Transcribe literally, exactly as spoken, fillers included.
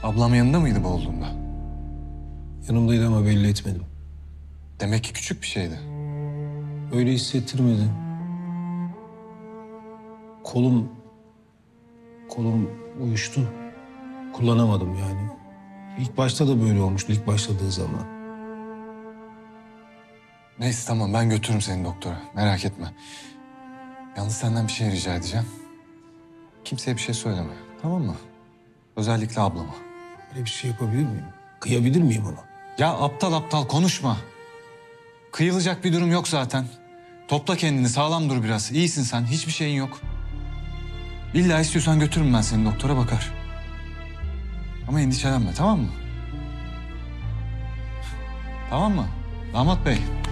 Ablam yanında mıydı bu olduğunda? Yanımdaydı ama belli etmedim. Demek ki küçük bir şeydi. Öyle hissettirmedi. Kolum... Kolum uyuştu. Kullanamadım yani. İlk başta da böyle olmuştu, ilk başladığı zaman. Neyse tamam, ben götürürüm seni doktora. Merak etme. Yalnız senden bir şey rica edeceğim. Kimseye bir şey söyleme, tamam mı? Özellikle ablama. Böyle bir şey yapabilir miyim? Kıyabilir miyim ona? Ya aptal aptal konuşma. Kıyılacak bir durum yok zaten. Topla kendini, sağlam dur biraz. İyisin sen, hiçbir şeyin yok. İlla istiyorsan götürürüm ben seni, doktora bakar. Ama endişelenme, tamam mı? Tamam mı? Damat Bey.